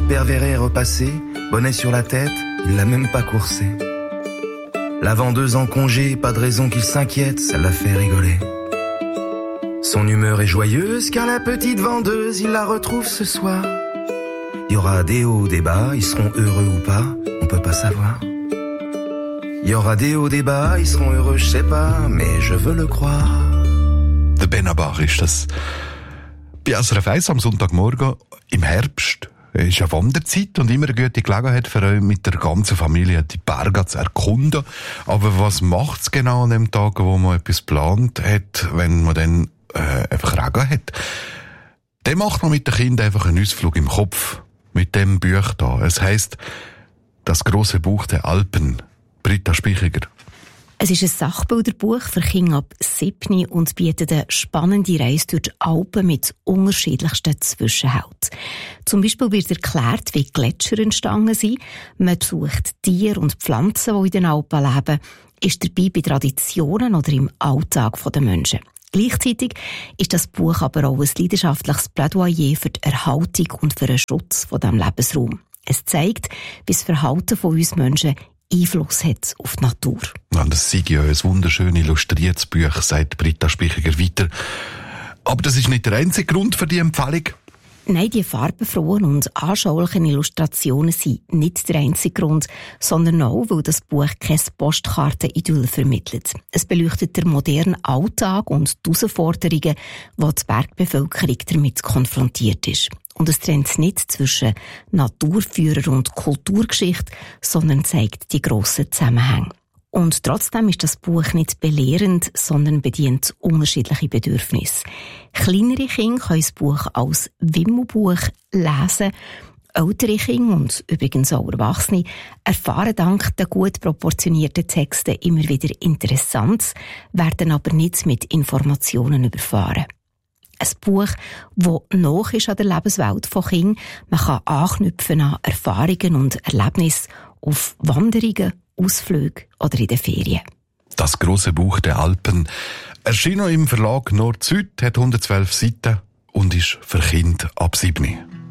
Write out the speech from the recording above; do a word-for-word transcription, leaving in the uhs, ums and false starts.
Père Véret est repassé, bonnet sur la tête, il l'a même pas coursé. La vendeuse en congé, pas de raison qu'il s'inquiète, ça l'a fait rigoler. Son humeur est joyeuse car la petite vendeuse, il la retrouve ce soir. Il y aura des hauts, des bas, ils seront heureux ou pas, on peut pas savoir. Il y aura des hauts, des bas, ils seront heureux, je sais pas, mais je veux le croire. Der Benabar ist das. Bei S R F eins am Sonntagmorgen im Herbst ist ja Wanderzeit und immer eine gute Gelegenheit für euch mit der ganzen Familie die Berge zu erkunden. Aber was macht es genau an dem Tag, wo man etwas geplant hat, wenn man dann äh, einfach Regen hat? Dann macht man mit den Kindern einfach einen Ausflug im Kopf. Mit dem Buch da. Es heisst «Das große Buch der Alpen». Britta Spichiger. Es ist ein Sachbilderbuch für Kinder ab sieben und bietet eine spannende Reise durch die Alpen mit unterschiedlichsten Zwischenhalten. Zum Beispiel wird erklärt, wie Gletscher entstanden sind. Man besucht Tiere und Pflanzen, die in den Alpen leben, ist dabei bei Traditionen oder im Alltag der Menschen. Gleichzeitig ist das Buch aber auch ein leidenschaftliches Plädoyer für die Erhaltung und für den Schutz von diesem Lebensraum. Es zeigt, wie das Verhalten von uns Menschen Einfluss hat auf die Natur. Ja, das sei ja ein wunderschön illustriertes Buch, sagt Britta Spichiger weiter. Aber das ist nicht der einzige Grund für die Empfehlung. Nein, die farbenfrohen und anschaulichen Illustrationen sind nicht der einzige Grund, sondern auch, weil das Buch kein Postkarten-Idyll vermittelt. Es beleuchtet den modernen Alltag und die Herausforderungen, die die Bergbevölkerung damit konfrontiert ist. Und es trennt nicht zwischen Naturführer und Kulturgeschichte, sondern zeigt die grossen Zusammenhänge. Und trotzdem ist das Buch nicht belehrend, sondern bedient unterschiedliche Bedürfnisse. Kleinere Kinder können das Buch als Wimmelbuch lesen. Ältere Kinder und übrigens auch Erwachsene erfahren dank der gut proportionierten Texte immer wieder Interessantes, werden aber nicht mit Informationen überfahren. Ein Buch, das nah ist an der Lebenswelt von Kindern. Man kann anknüpfen an Erfahrungen und Erlebnisse auf Wanderungen, Ausflüge oder in den Ferien. Das große Buch der Alpen erschien noch im Verlag Nord-Süd, hat hundertzwölf Seiten und ist für Kinder ab sieben.